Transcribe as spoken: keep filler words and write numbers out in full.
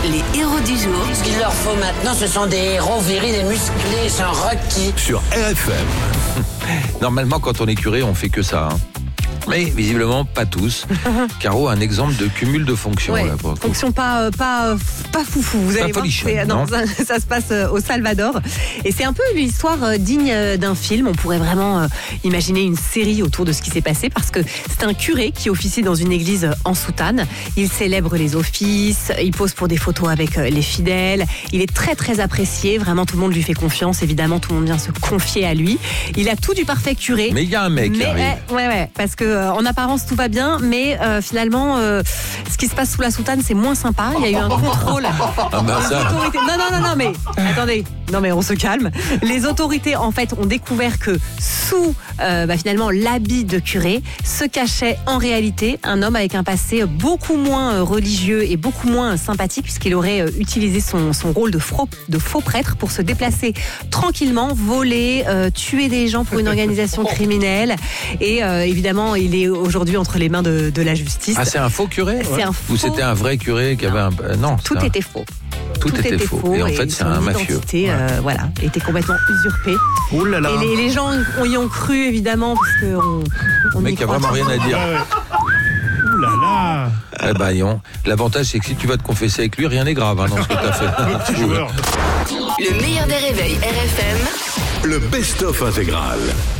Les héros du jour. Ce qu'il leur faut maintenant, ce sont des héros virils et musclés, sans requis. Sur R F M. Normalement, quand on est curé, on fait que ça. Hein. Mais visiblement pas tous. Caro a un exemple de cumul de fonctions. Ouais, là, pour fonction pas, euh, pas, pas foufou. Vous Pas allez voir, folichonne, c'est- non, non. ça, ça se passe euh, au Salvador. Et c'est un peu une histoire euh, digne euh, d'un film. On pourrait vraiment euh, imaginer une série autour de ce qui s'est passé parce que c'est un curé qui officie dans une église euh, en soutane. Il célèbre les offices, il pose pour des photos avec euh, les fidèles. Il est très très apprécié. Vraiment, tout le monde lui fait confiance. Évidemment, tout le monde vient se confier à lui. Il a tout du parfait curé. Mais il y a un mec qui Mais, arrive. eh, ouais, ouais, parce que euh, en apparence tout va bien, mais euh, finalement, euh, ce qui se passe sous la soutane, c'est moins sympa. Il y a eu un contrôle. Ah bah Les ça. autorités- Non, non, non, non, mais attendez. Non, mais on se calme. Les autorités, en fait, ont découvert que sous, euh, bah, finalement, l'habit de curé se cachait en réalité un homme avec un passé beaucoup moins euh, religieux et beaucoup moins sympathique, puisqu'il aurait euh, utilisé son, son rôle de faux, de faux prêtre pour se déplacer tranquillement, voler, euh, tuer des gens pour une organisation criminelle. Et euh, évidemment, il est aujourd'hui entre les mains de, de la justice. Ah, c'est un faux curé C'est un Ou faux- c'était un vrai curé qui avait un. euh, Non, Tout c'est un- était faux. tout était faux. Et en fait, c'est un mafieux. L'identité, euh, voilà, était complètement usurpée. Oh là là. Et les, les gens y ont cru, évidemment, parce qu'on on Le y mec a croit vraiment rien à dire. Ouh là là. Eh ben, Yon, l'avantage, c'est que si tu vas te confesser avec lui, rien n'est grave hein, dans ce que tu as fait. Petit joueur. Le meilleur des réveils R F M. Le best-of intégral.